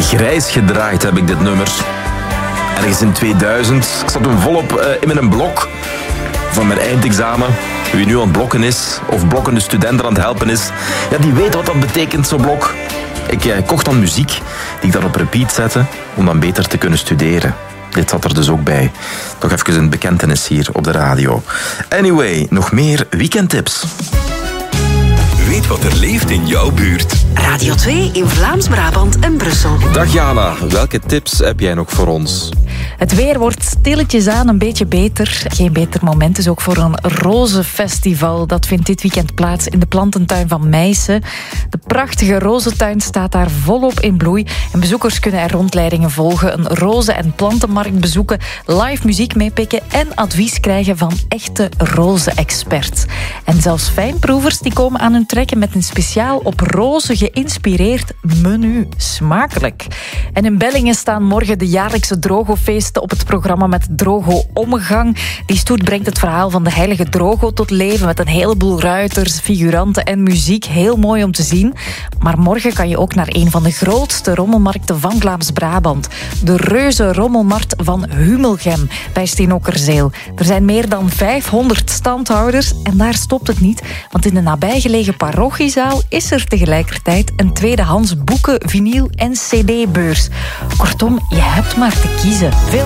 Grijs gedraaid heb ik dit nummer. Ergens in 2000. Ik zat toen volop in mijn blok van mijn eindexamen. Wie nu aan het blokken is, of blokkende studenten aan het helpen is, ja, die weet wat dat betekent, zo'n blok. Ik kocht dan muziek die ik dan op repeat zette om dan beter te kunnen studeren. Dit zat er dus ook bij. Nog even een bekentenis hier op de radio. Anyway, nog meer weekendtips. Weet wat er leeft in jouw buurt. Radio 2 in Vlaams-Brabant en Brussel. Dag Jana, welke tips heb jij nog voor ons? Het weer wordt stilletjes aan een beetje beter. Geen beter moment dus ook voor een rozenfestival. Dat vindt dit weekend plaats in de plantentuin van Meissen. De prachtige rozentuin staat daar volop in bloei. En bezoekers kunnen er rondleidingen volgen, een rozen- en plantenmarkt bezoeken, live muziek meepikken en advies krijgen van echte rozen-experts. En zelfs fijnproevers die komen aan hun trekken met een speciaal op rozen geïnspireerd menu. Smakelijk. En in Bellingen staan morgen de jaarlijkse Drogofeesten op het programma met Drogo Ommegang. Die stoet brengt het verhaal van de heilige Drogo tot leven met een heleboel ruiters, figuranten en muziek. Heel mooi om te zien. Maar morgen kan je ook naar een van de grootste rommelmarkten van Vlaams-Brabant. De Reuze Rommelmarkt van Humelgem bij Steenokkerzeel. Er zijn meer dan 500 standhouders en daar stopt het niet. Want in de nabijgelegen parochiezaal is er tegelijkertijd een tweedehands boeken, vinyl en cd-beurs. Kortom, je hebt maar te kiezen.